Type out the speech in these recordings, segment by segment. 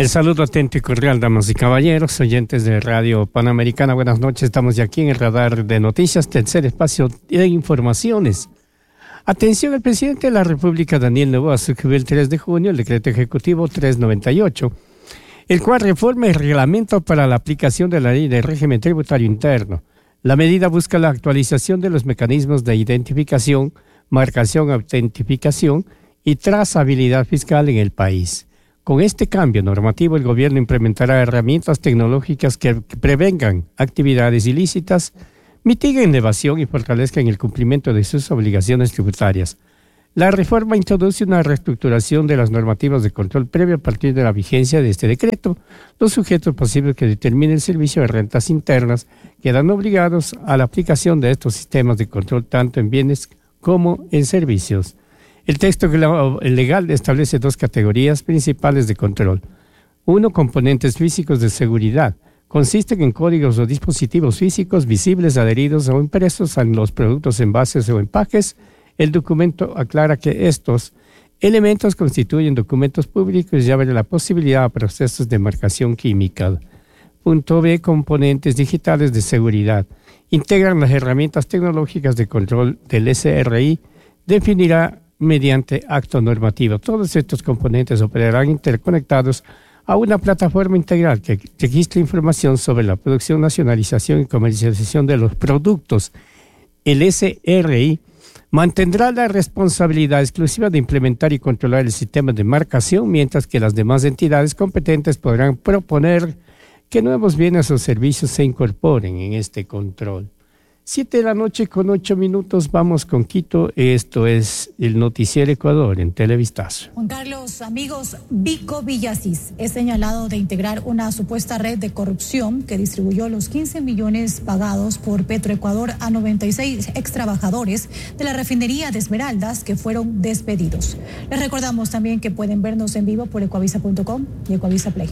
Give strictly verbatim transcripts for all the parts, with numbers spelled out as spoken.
El saludo atento y cordial, damas y caballeros, oyentes de Radio Panamericana. Buenas noches, estamos ya aquí en el radar de noticias, tercer espacio de informaciones. Atención, el presidente de la República, Daniel Noboa, suscribió el tres de junio el decreto ejecutivo trescientos noventa y ocho, el cual reforma el reglamento para la aplicación de la ley de régimen tributario interno. La medida busca la actualización de los mecanismos de identificación, marcación, autentificación y trazabilidad fiscal en el país. Con este cambio normativo, el gobierno implementará herramientas tecnológicas que prevengan actividades ilícitas, mitiguen la evasión y fortalezcan el cumplimiento de sus obligaciones tributarias. La reforma introduce una reestructuración de las normativas de control previo a partir de la vigencia de este decreto. Los sujetos posibles que determine el Servicio de Rentas Internas quedan obligados a la aplicación de estos sistemas de control tanto en bienes como en servicios. El texto legal establece dos categorías principales de control. Uno, componentes físicos de seguridad. Consisten en códigos o dispositivos físicos visibles, adheridos o impresos a los productos, envases o empaques. El documento aclara que estos elementos constituyen documentos públicos y abren la posibilidad a procesos de marcación química. Punto B, componentes digitales de seguridad. Integran las herramientas tecnológicas de control del S R I. Definirá mediante acto normativo. Todos estos componentes operarán interconectados a una plataforma integral que registra información sobre la producción, nacionalización y comercialización de los productos. El S R I mantendrá la responsabilidad exclusiva de implementar y controlar el sistema de marcación, mientras que las demás entidades competentes podrán proponer que nuevos bienes o servicios se incorporen en este control. Siete de la noche con ocho minutos, vamos con Quito. Esto es el Noticiero Ecuador en Televistazo. Juan Carlos, amigos, Vico Villasís es señalado de integrar una supuesta red de corrupción que distribuyó los quince millones pagados por Petroecuador a noventa y seis ex trabajadores de la refinería de Esmeraldas que fueron despedidos. Les recordamos también que pueden vernos en vivo por ecuavisa punto com y Ecuavisa Play.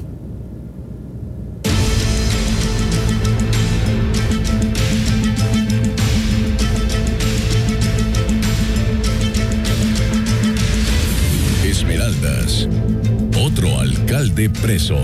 Esmeraldas, otro alcalde preso.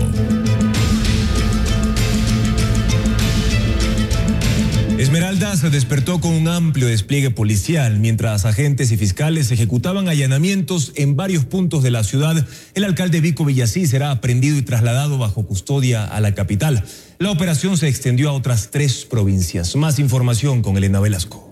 Esmeraldas se despertó con un amplio despliegue policial. Mientras agentes y fiscales ejecutaban allanamientos en varios puntos de la ciudad, el alcalde Vico Villasís será aprehendido y trasladado bajo custodia a la capital. La operación se extendió a otras tres provincias. Más información con Elena Velasco.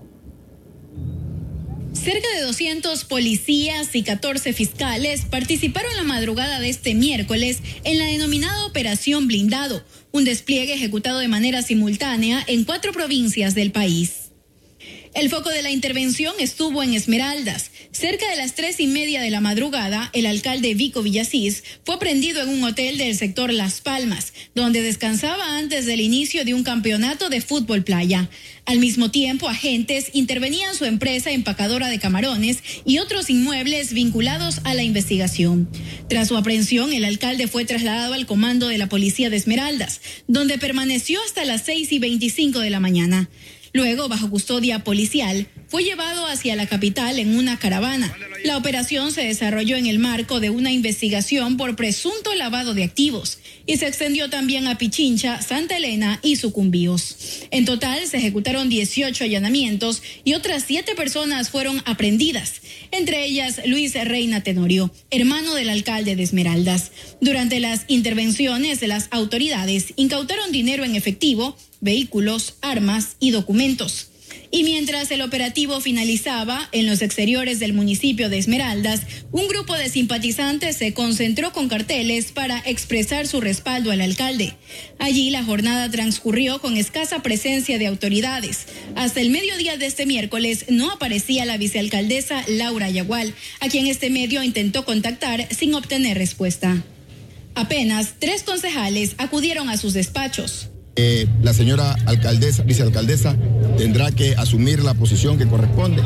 Cerca de doscientos policías y catorce fiscales participaron la madrugada de este miércoles en la denominada Operación Blindado, un despliegue ejecutado de manera simultánea en cuatro provincias del país. El foco de la intervención estuvo en Esmeraldas. Cerca de las tres y media de la madrugada, el alcalde Vico Villasís fue aprehendido en un hotel del sector Las Palmas, donde descansaba antes del inicio de un campeonato de fútbol playa. Al mismo tiempo, agentes intervenían su empresa empacadora de camarones y otros inmuebles vinculados a la investigación. Tras su aprehensión, el alcalde fue trasladado al comando de la policía de Esmeraldas, donde permaneció hasta las seis y veinticinco de la mañana. Luego, bajo custodia policial, fue llevado hacia la capital en una caravana. La operación se desarrolló en el marco de una investigación por presunto lavado de activos y se extendió también a Pichincha, Santa Elena y Sucumbíos. En total, se ejecutaron dieciocho allanamientos y otras siete personas fueron aprehendidas, entre ellas Luis Reina Tenorio, hermano del alcalde de Esmeraldas. Durante las intervenciones, las autoridades incautaron dinero en efectivo, vehículos, armas y documentos. Y mientras el operativo finalizaba, en los exteriores del municipio de Esmeraldas, un grupo de simpatizantes se concentró con carteles para expresar su respaldo al alcalde. Allí la jornada transcurrió con escasa presencia de autoridades. Hasta el mediodía de este miércoles no aparecía la vicealcaldesa Laura Yagual, a quien este medio intentó contactar sin obtener respuesta. Apenas tres concejales acudieron a sus despachos. Eh, la señora alcaldesa, vicealcaldesa, tendrá que asumir la posición que corresponde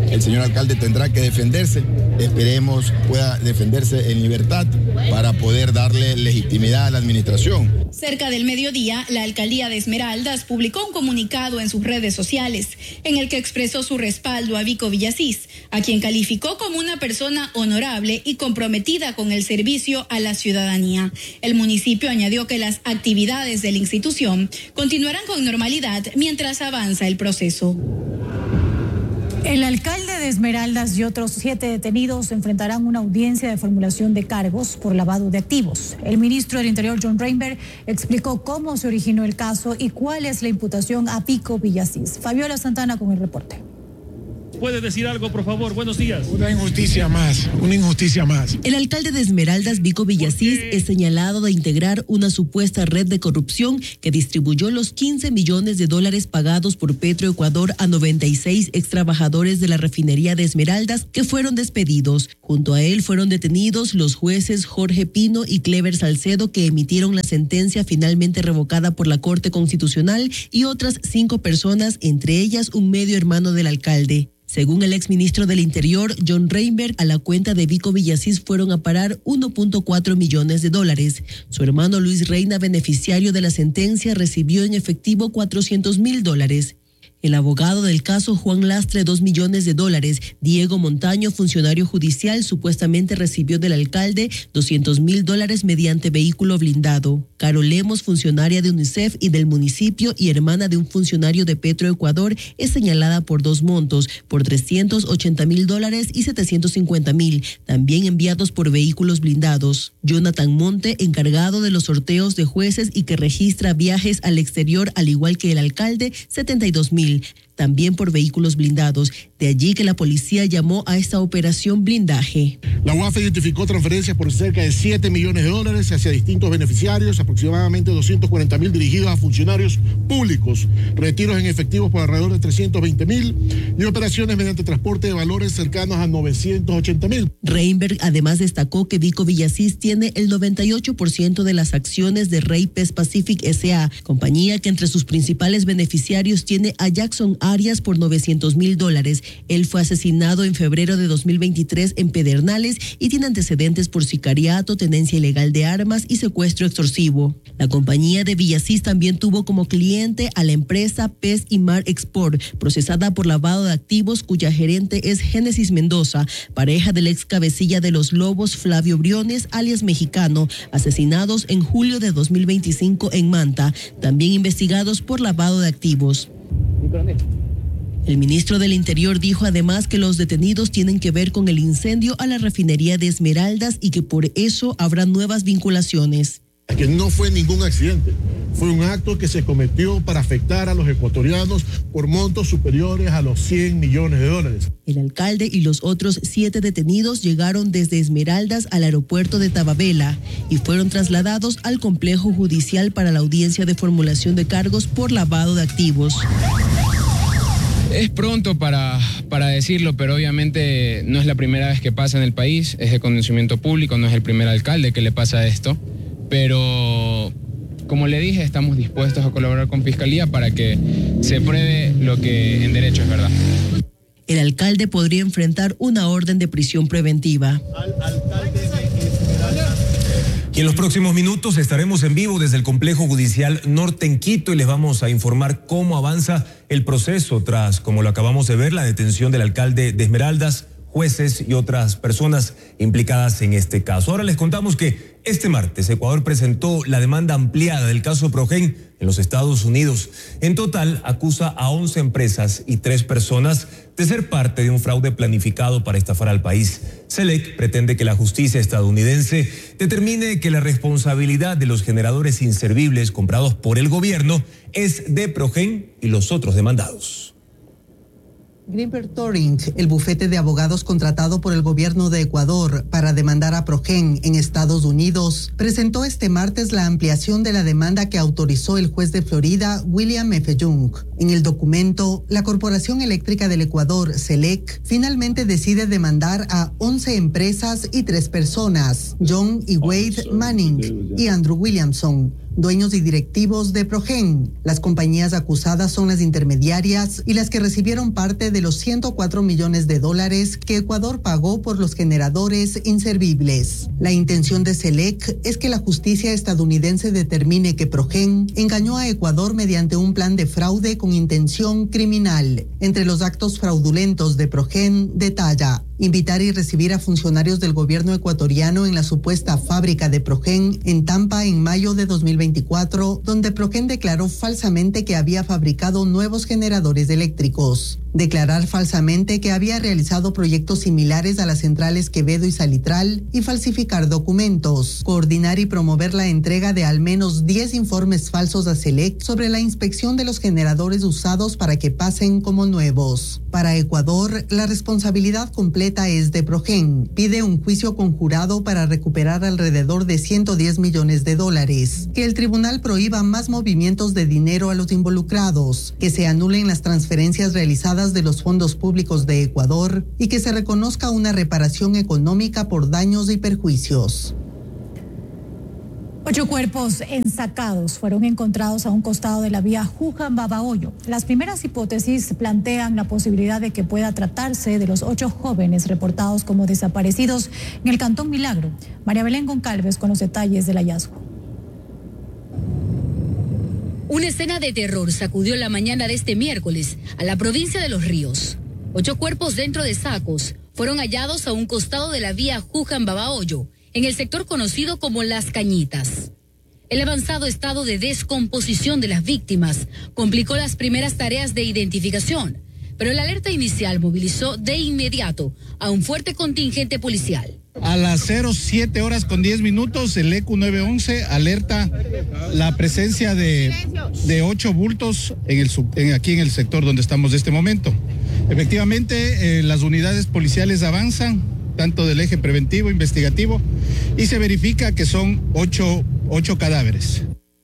El señor alcalde tendrá que defenderse, esperemos pueda defenderse en libertad para poder darle legitimidad a la administración. Cerca del mediodía, la alcaldía de Esmeraldas publicó un comunicado en sus redes sociales en el que expresó su respaldo a Vico Villasís, a quien calificó como una persona honorable y comprometida con el servicio a la ciudadanía. El municipio añadió que las actividades de la institución continuarán con normalidad mientras avanza el proceso. El alcalde de Esmeraldas y otros siete detenidos enfrentarán una audiencia de formulación de cargos por lavado de activos. El ministro del Interior, John Reinberg, explicó cómo se originó el caso y cuál es la imputación a Vico Villasís. Fabiola Santana con el reporte. ¿Puede decir algo, por favor? Buenos días. Una injusticia más, una injusticia más. El alcalde de Esmeraldas, Vico Villasís, es señalado de integrar una supuesta red de corrupción que distribuyó los quince millones de dólares pagados por Petroecuador a noventa y seis ex trabajadores de la refinería de Esmeraldas que fueron despedidos. Junto a él fueron detenidos los jueces Jorge Pino y Clever Salcedo, que emitieron la sentencia finalmente revocada por la Corte Constitucional, y otras cinco personas, entre ellas un medio hermano del alcalde. Según el exministro del Interior, John Reinberg, a la cuenta de Vico Villasís fueron a parar uno punto cuatro millones de dólares. Su hermano Luis Reina, beneficiario de la sentencia, recibió en efectivo cuatrocientos mil dólares. El abogado del caso, Juan Lastre, dos millones de dólares. Diego Montaño, funcionario judicial, supuestamente recibió del alcalde doscientos mil dólares mediante vehículo blindado. Caro Lemos, funcionaria de UNICEF y del municipio y hermana de un funcionario de Petroecuador, es señalada por dos montos, por trescientos ochenta mil dólares y setecientos cincuenta mil, también enviados por vehículos blindados. Jonathan Monte, encargado de los sorteos de jueces y que registra viajes al exterior, al igual que el alcalde, setenta y dos mil. También por vehículos blindados. De allí que la policía llamó a esta operación blindaje. La U A F identificó transferencias por cerca de siete millones de dólares hacia distintos beneficiarios, aproximadamente doscientos cuarenta mil dirigidos a funcionarios públicos, retiros en efectivos por alrededor de trescientos veinte mil y operaciones mediante transporte de valores cercanos a novecientos ochenta mil. Reinberg además destacó que Vico Villasís tiene el noventa y ocho por ciento de las acciones de Rey Pes Pacific S A, compañía que entre sus principales beneficiarios tiene a Jackson Arias por novecientos mil dólares. Él fue asesinado en febrero de dos mil veintitrés en Pedernales y tiene antecedentes por sicariato, tenencia ilegal de armas y secuestro extorsivo. La compañía de Villasís también tuvo como cliente a la empresa Pes y Mar Export, procesada por lavado de activos, cuya gerente es Génesis Mendoza, pareja del ex cabecilla de los Lobos Flavio Briones, alias Mexicano, asesinados en julio de dos mil veinticinco en Manta, también investigados por lavado de activos. El ministro del Interior dijo además que los detenidos tienen que ver con el incendio a la refinería de Esmeraldas y que por eso habrá nuevas vinculaciones. Que no fue ningún accidente, fue un acto que se cometió para afectar a los ecuatorianos por montos superiores a los cien millones de dólares. El alcalde y los otros siete detenidos llegaron desde Esmeraldas al aeropuerto de Tababela y fueron trasladados al complejo judicial para la audiencia de formulación de cargos por lavado de activos. Es pronto para, para decirlo, pero obviamente no es la primera vez que pasa en el país, es de conocimiento público, no es el primer alcalde que le pasa esto, pero como le dije, estamos dispuestos a colaborar con Fiscalía para que se pruebe lo que en derecho es verdad. El alcalde podría enfrentar una orden de prisión preventiva. Al alcalde de Esmeraldas. Y en los próximos minutos estaremos en vivo desde el Complejo Judicial Norte en Quito y les vamos a informar cómo avanza el proceso tras, como lo acabamos de ver, la detención del alcalde de Esmeraldas, jueces y otras personas implicadas en este caso. Ahora les contamos que este martes Ecuador presentó la demanda ampliada del caso Progen en los Estados Unidos. En total acusa a once empresas y tres personas de ser parte de un fraude planificado para estafar al país. SELEC pretende que la justicia estadounidense determine que la responsabilidad de los generadores inservibles comprados por el gobierno es de Progen y los otros demandados. Greenberg Toring, el bufete de abogados contratado por el gobierno de Ecuador para demandar a Progen en Estados Unidos, presentó este martes la ampliación de la demanda que autorizó el juez de Florida, William F. Young. En el documento, la Corporación Eléctrica del Ecuador, SELEC, finalmente decide demandar a once empresas y tres personas, John y Wade Manning y Andrew Williamson, dueños y directivos de Progen. Las compañías acusadas son las intermediarias y las que recibieron parte de de los ciento cuatro millones de dólares que Ecuador pagó por los generadores inservibles. La intención de SELEC es que la justicia estadounidense determine que Progen engañó a Ecuador mediante un plan de fraude con intención criminal. Entre los actos fraudulentos de Progen detalla invitar y recibir a funcionarios del gobierno ecuatoriano en la supuesta fábrica de Progen en Tampa en mayo de dos mil veinticuatro, donde Progen declaró falsamente que había fabricado nuevos generadores eléctricos. Declarar falsamente que había realizado proyectos similares a las centrales Quevedo y Salitral y falsificar documentos. Coordinar y promover la entrega de al menos diez informes falsos a SELEC sobre la inspección de los generadores usados para que pasen como nuevos. Para Ecuador, la responsabilidad completa es de Progen. Pide un juicio conjurado para recuperar alrededor de ciento diez millones de dólares. Que el tribunal prohíba más movimientos de dinero a los involucrados. Que se anulen las transferencias realizadas de los fondos públicos de Ecuador y que se reconozca una reparación económica por daños y perjuicios. Ocho cuerpos ensacados fueron encontrados a un costado de la vía Juján-Babahoyo. Las primeras hipótesis plantean la posibilidad de que pueda tratarse de los ocho jóvenes reportados como desaparecidos en el Cantón Milagro. María Belén Goncalves con los detalles del hallazgo. Una escena de terror sacudió la mañana de este miércoles a la provincia de Los Ríos. Ocho cuerpos dentro de sacos fueron hallados a un costado de la vía Juján-Babahoyo, en el sector conocido como Las Cañitas. El avanzado estado de descomposición de las víctimas complicó las primeras tareas de identificación, pero la alerta inicial movilizó de inmediato a un fuerte contingente policial. A las cero siete horas con diez minutos, el E Q nueve once alerta la presencia de, de ocho bultos en el, en, aquí en el sector donde estamos de este momento. Efectivamente, eh, las unidades policiales avanzan, tanto del eje preventivo, investigativo, y se verifica que son ocho, ocho cadáveres.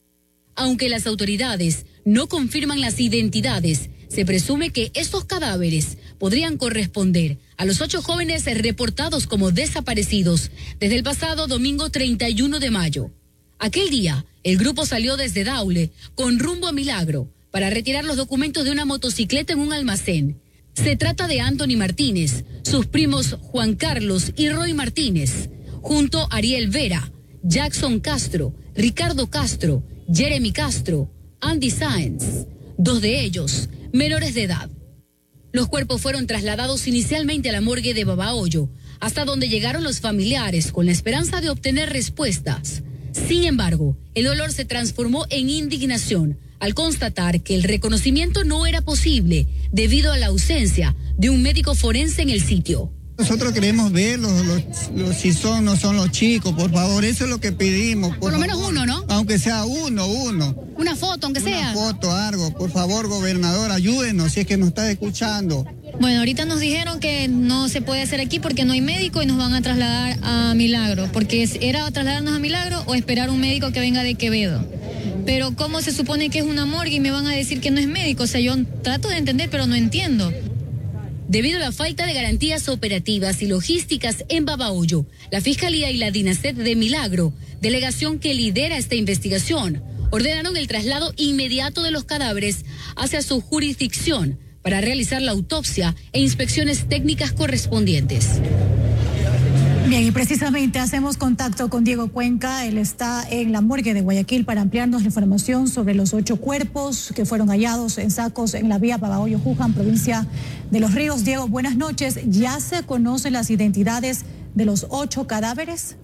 Aunque las autoridades no confirman las identidades, se presume que estos cadáveres podrían corresponder a los ocho jóvenes reportados como desaparecidos desde el pasado domingo treinta y uno de mayo. Aquel día, el grupo salió desde Daule con rumbo a Milagro para retirar los documentos de una motocicleta en un almacén. Se trata de Anthony Martínez, sus primos Juan Carlos y Roy Martínez, junto a Ariel Vera, Jackson Castro, Ricardo Castro, Jeremy Castro, Andy Sáenz, dos de ellos menores de edad. Los cuerpos fueron trasladados inicialmente a la morgue de Babahoyo, hasta donde llegaron los familiares con la esperanza de obtener respuestas. Sin embargo, el dolor se transformó en indignación al constatar que el reconocimiento no era posible debido a la ausencia de un médico forense en el sitio. Nosotros queremos ver los, los, los, si son o no son los chicos, por favor, eso es lo que pedimos. Por, por lo favor. menos uno, ¿no? Aunque sea uno, uno. Una foto, aunque Una sea. Una foto, algo. Por favor, gobernador, ayúdenos si es que nos está escuchando. Bueno, ahorita nos dijeron que no se puede hacer aquí porque no hay médico y nos van a trasladar a Milagro, porque era trasladarnos a Milagro o esperar un médico que venga de Quevedo. Pero ¿cómo se supone que es una morgue y me van a decir que no es médico? O sea, yo trato de entender, pero no entiendo. Debido a la falta de garantías operativas y logísticas en Babahoyo, la Fiscalía y la DINASET de Milagro, delegación que lidera esta investigación, ordenaron el traslado inmediato de los cadáveres hacia su jurisdicción para realizar la autopsia e inspecciones técnicas correspondientes. Bien, y precisamente hacemos contacto con Diego Cuenca. Él está en la morgue de Guayaquil para ampliarnos la información sobre los ocho cuerpos que fueron hallados en sacos en la vía Babahoyo-Juján, provincia de Los Ríos. Diego, buenas noches. ¿Ya se conocen las identidades de los ocho cadáveres?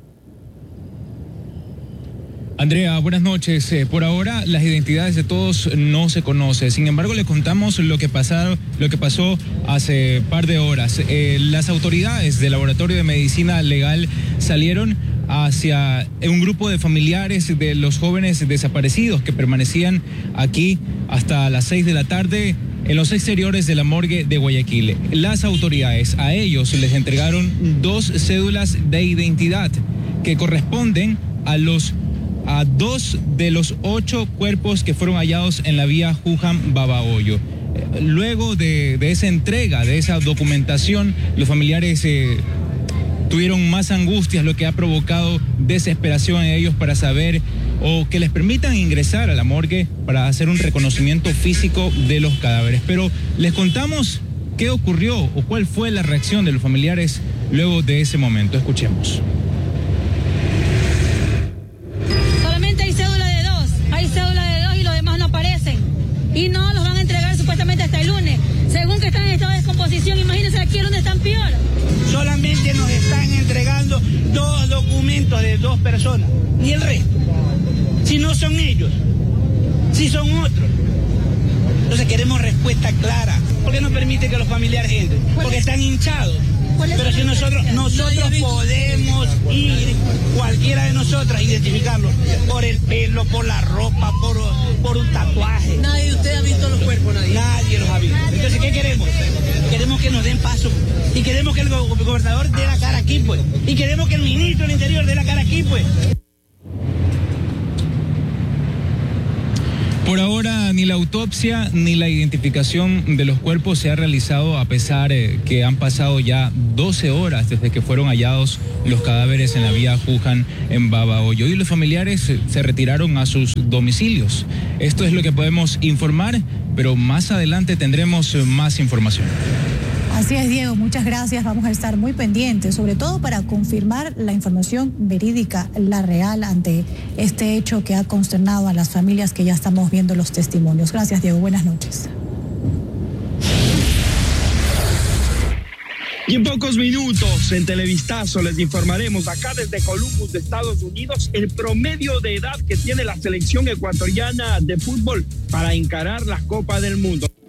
Andrea, buenas noches. Eh, por ahora las identidades de todos no se conocen. Sin embargo, le contamos lo que pasaron, lo que pasó hace par de horas. Eh, las autoridades del Laboratorio de Medicina Legal salieron hacia un grupo de familiares de los jóvenes desaparecidos que permanecían aquí hasta las seis de la tarde en los exteriores de la morgue de Guayaquil. Las autoridades a ellos les entregaron dos cédulas de identidad que corresponden a los a dos de los ocho cuerpos que fueron hallados en la vía Juján-Babahoyo. Luego de, de esa entrega, de esa documentación, los familiares eh, tuvieron más angustias, lo que ha provocado desesperación en ellos para saber o que les permitan ingresar a la morgue para hacer un reconocimiento físico de los cadáveres. Pero les contamos ¿Qué ocurrió o cuál fue la reacción de los familiares luego de ese momento? Escuchemos. Solamente hay cédula de dos, hay cédula de dos y los demás no aparecen. Y no los van a entregar supuestamente hasta el lunes. Según que están en estado de descomposición, imagínense aquí donde están peor. Solamente nos están entregando dos documentos de dos personas. ¿Y el resto? Si no son ellos, si son otros. Entonces queremos respuesta clara. ¿Por qué no permite que los familiares entren? Porque están hinchados. Pero si nosotros nosotros podemos ir, cualquiera de nosotras, identificarlos por el pelo, por la ropa, por, por un tatuaje. Nadie de ustedes ha visto los cuerpos, nadie. Nadie los ha visto. Entonces, ¿qué queremos? Queremos que nos den paso. Y queremos que el gobernador dé la cara aquí, pues. Y queremos que el ministro del Interior dé la cara aquí, pues. Por ahora, ni la autopsia ni la identificación de los cuerpos se ha realizado, a pesar eh, que han pasado ya doce horas desde que fueron hallados los cadáveres en la vía Juján en Babahoyo. Y los familiares eh, se retiraron a sus domicilios. Esto es lo que podemos informar, pero más adelante tendremos eh, más información. Así es, Diego, muchas gracias. Vamos a estar muy pendientes, sobre todo para confirmar la información verídica, la real, ante este hecho que ha consternado a las familias, que ya estamos viendo los testimonios. Gracias, Diego. Buenas noches. Y en pocos minutos, en Televistazo, les informaremos acá desde Columbus, de Estados Unidos, el promedio de edad que tiene la selección ecuatoriana de fútbol para encarar la Copa del Mundo.